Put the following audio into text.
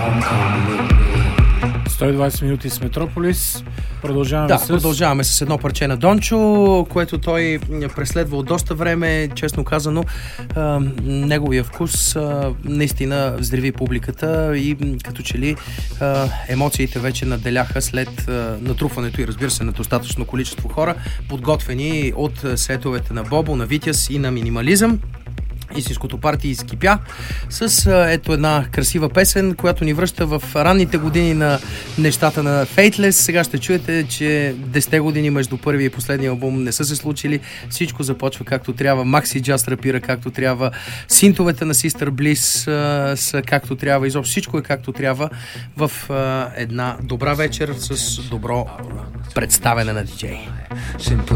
120 минути с Метрополис. Продължаваме с едно парче на Дончо, което той преследва от доста време. Честно казано, неговия вкус наистина взриви публиката и като че ли емоциите вече наделяха след натрупването и разбира се на достатъчно количество хора, подготвени от сетовете на Бобо, на Витяс и на Минимализъм. Истинското парти изкипя с ето една красива песен, която ни връща в ранните години на нещата на Faithless. Сега ще чуете, че 10 години между първия и последния албум не са се случили. Всичко започва както трябва. Макси Джаз рапира както трябва. Синтовете на Sister Bliss са както трябва. Изобщо всичко е както трябва в една добра вечер с добро представяне на диджей.